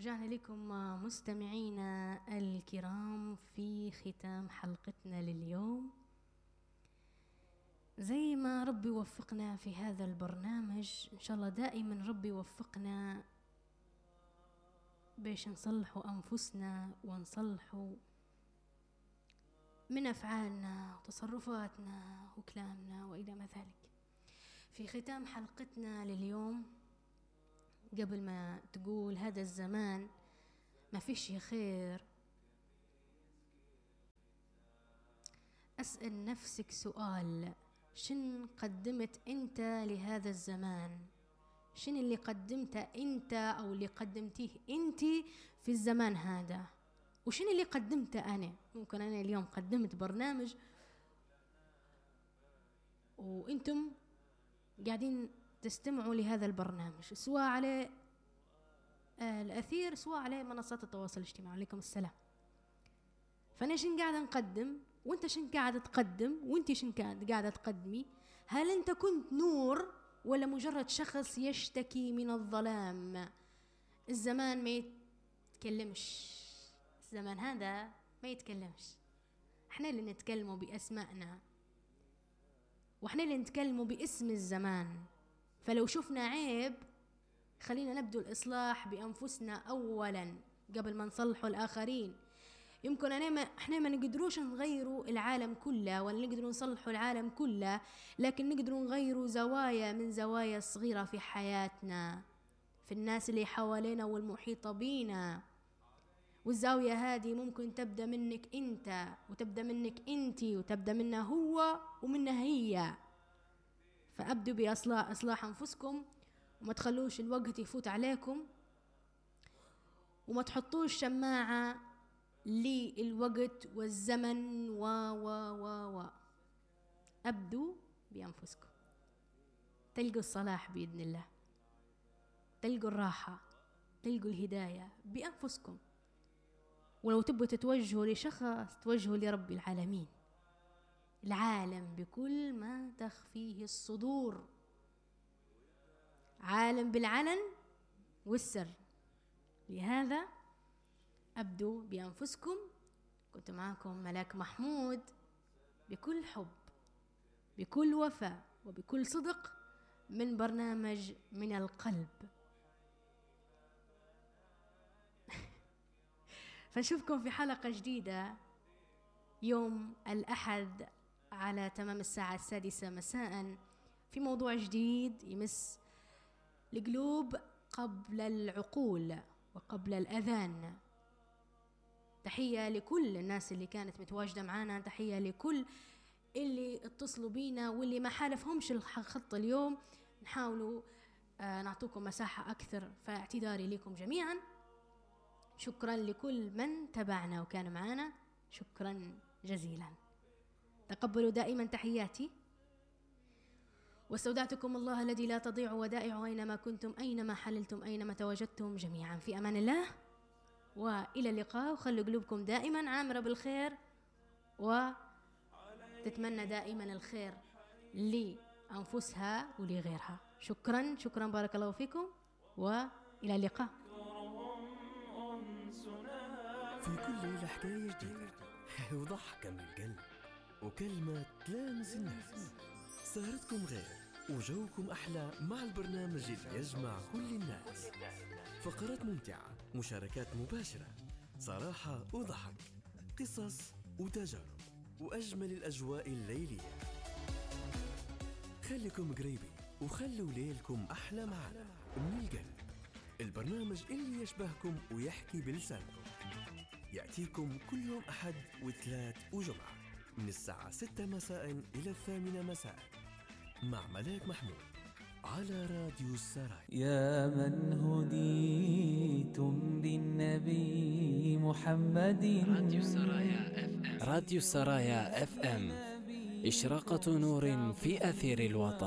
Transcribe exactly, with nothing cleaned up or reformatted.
رجعنا لكم مستمعينا الكرام في ختام حلقتنا لليوم. زي ما ربي وفقنا في هذا البرنامج، إن شاء الله دائما ربي وفقنا باش نصلحوا أنفسنا ونصلحوا من أفعالنا وتصرفاتنا وكلامنا وإلى ما ذلك. في ختام حلقتنا لليوم، قبل ما تقول هذا الزمان ما فيش خير، أسأل نفسك سؤال: شن قدمت أنت لهذا الزمان؟ شن اللي قدمته أنت أو اللي قدمتيه أنت في الزمان هذا؟ وشن اللي قدمته أنا؟ ممكن أنا اليوم قدمت برنامج وأنتم قاعدين تستمعوا لهذا البرنامج، سواء على الأثير سواء على منصات التواصل الاجتماعي. عليكم السلام. فأنا شن قاعدة نقدم وانت شن قاعدة تقدم وانت شن قاعدة تقدمي؟ هل انت كنت نور ولا مجرد شخص يشتكي من الظلام؟ الزمان ما يتكلمش، الزمان هذا ما يتكلمش. احنا اللي نتكلموا بأسمائنا واحنا اللي نتكلموا باسم الزمان. فلو شفنا عيب خلينا نبدو الإصلاح بأنفسنا أولا قبل ما نصلحوا الآخرين. يمكن أنا ما احنا ما نقدروش نغيروا العالم كله ولا نقدروا نصلحوا العالم كله، لكن نقدروا نغيروا زوايا من زوايا صغيرة في حياتنا، في الناس اللي حوالينا والمحيطة بينا. والزاوية هذه ممكن تبدأ منك انت وتبدأ منك انتي وتبدأ منها هو ومنها هي. فأبدوا بإصلاح إصلاح أنفسكم، وما تخلوش الوقت يفوت عليكم، وما تحطوش شماعة للوقت والزمن و و و و أبدوا بأنفسكم، تلقوا الصلاح بإذن الله، تلقوا الراحة، تلقوا الهداية بأنفسكم. ولو تبوا تتوجهوا لشخص توجهوا لرب العالمين، العالم بكل ما تخفيه الصدور، عالم بالعلن والسر. لهذا أبدوا بأنفسكم. كنت معكم ملاك محمود بكل حب بكل وفاء وبكل صدق من برنامج من القلب. فنشوفكم في حلقة جديدة يوم الأحد على تمام الساعة السادسة مساء في موضوع جديد يمس القلوب قبل العقول وقبل الأذان. تحية لكل الناس اللي كانت متواجدة معانا، تحية لكل اللي اتصلوا بينا واللي ما حالفهمش الخط اليوم. نحاولوا آه نعطوكم مساحة أكثر، فاعتذاري لكم جميعا. شكرا لكل من تابعنا وكان معنا، شكرا جزيلا. تقبلوا دائما تحياتي، واستودعتكم الله الذي لا تضيع ودائعه أينما كنتم أينما حللتم أينما تواجدتم جميعا. في أمان الله وإلى اللقاء، وخلوا قلوبكم دائما عامرة بالخير وتتمنى دائما الخير لأنفسها ولغيرها. شكرا شكرا بارك الله فيكم وإلى اللقاء. في كل ليلة حكاية جديدة وضحكة من القلب وكلمة تلامس النفس. سهرتكم غير وجوكم أحلى مع البرنامج اللي يجمع كل الناس. فقرات ممتعة، مشاركات مباشرة، صراحة وضحك، قصص وتجارب، وأجمل الأجواء الليلية. خليكم قريبين وخلوا ليلكم أحلى معنا. من القلب، البرنامج اللي يشبهكم ويحكي بلسانكم، يأتيكم كل يوم أحد وثلاث وجمعة من الساعة ستة مساء إلى الثامنة مساء مع ملاك محمود على راديو السرايا. يا من هديتم بالنبي محمد. راديو السرايا اف ام. راديو السرايا اف ام، إشراقة نور في أثير الوطن.